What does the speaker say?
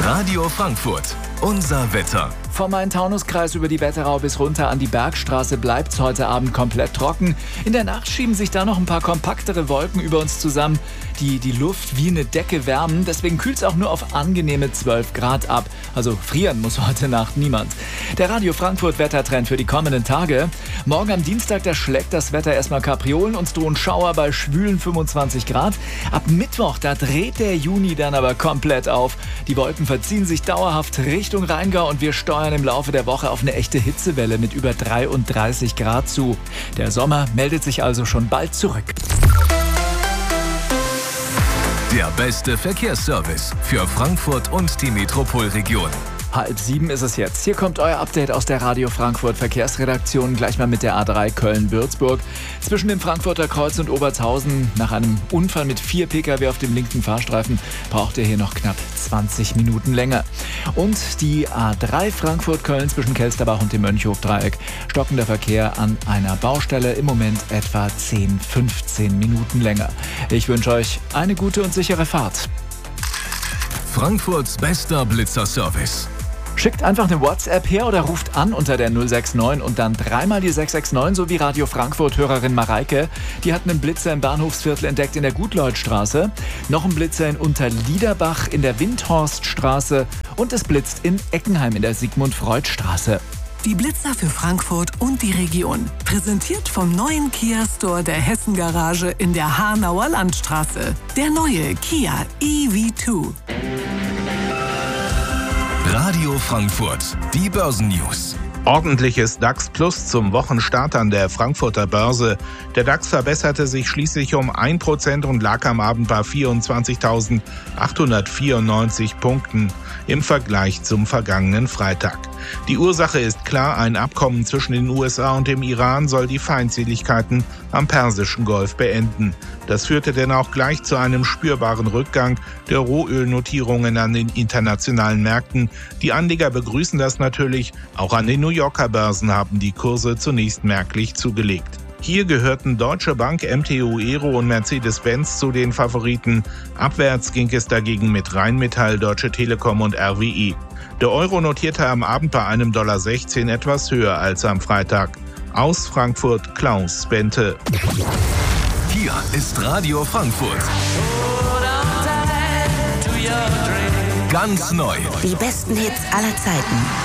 Radio Frankfurt, unser Wetter. Vom Main-Taunus-Kreis über die Wetterau bis runter an die Bergstraße bleibt es heute Abend komplett trocken. In der Nacht schieben sich da noch ein paar kompaktere Wolken über uns zusammen, die die Luft wie eine Decke wärmen. Deswegen kühlt es auch nur auf angenehme 12 Grad ab. Also frieren muss heute Nacht niemand. Der Radio Frankfurt Wettertrend für die kommenden Tage. Morgen am Dienstag, da schlägt das Wetter erstmal Kapriolen. Uns drohen Schauer bei schwülen 25 Grad. Ab Mittwoch, da dreht der Juni dann aber komplett auf. Die Wolken verziehen sich dauerhaft Richtung Rheingau und wir steuern im Laufe der Woche auf eine echte Hitzewelle mit über 33 Grad zu. Der Sommer meldet sich also schon bald zurück. Der beste Verkehrsservice für Frankfurt und die Metropolregion. 6:30 ist es jetzt. Hier kommt euer Update aus der Radio Frankfurt Verkehrsredaktion. Gleich mal mit der A3 Köln-Würzburg. Zwischen dem Frankfurter Kreuz und Obertshausen. Nach einem Unfall mit 4 Pkw auf dem linken Fahrstreifen braucht ihr hier noch knapp 20 Minuten länger. Und die A3 Frankfurt-Köln zwischen Kelsterbach und dem Mönchhof-Dreieck. Stockender Verkehr an einer Baustelle. Im Moment etwa 10-15 Minuten länger. Ich wünsche euch eine gute und sichere Fahrt. Frankfurts bester Blitzer-Service. Schickt einfach eine WhatsApp her oder ruft an unter der 069 und dann dreimal die 669, so wie Radio Frankfurt-Hörerin Mareike. Die hat einen Blitzer im Bahnhofsviertel entdeckt in der Gutleutstraße, noch einen Blitzer in Unterliederbach in der Windhorststraße und es blitzt in Eckenheim in der Sigmund-Freud-Straße. Die Blitzer für Frankfurt und die Region. Präsentiert vom neuen Kia-Store der Hessen-Garage in der Hanauer Landstraße. Der neue Kia EV2. Radio Frankfurt, die Börsennews. Ordentliches DAX Plus zum Wochenstart an der Frankfurter Börse. Der DAX verbesserte sich schließlich um 1% und lag am Abend bei 24.894 Punkten im Vergleich zum vergangenen Freitag. Die Ursache ist klar, ein Abkommen zwischen den USA und dem Iran soll die Feindseligkeiten am Persischen Golf beenden. Das führte denn auch gleich zu einem spürbaren Rückgang der Rohölnotierungen an den internationalen Märkten. Die Anleger begrüßen das natürlich. Auch an den New Yorker Börsen haben die Kurse zunächst merklich zugelegt. Hier gehörten Deutsche Bank, MTU Aero und Mercedes-Benz zu den Favoriten. Abwärts ging es dagegen mit Rheinmetall, Deutsche Telekom und RWE. Der Euro notierte am Abend bei einem $1,16 etwas höher als am Freitag. Aus Frankfurt Klaus Bente. Hier ist Radio Frankfurt. Ganz neu. Die besten Hits aller Zeiten.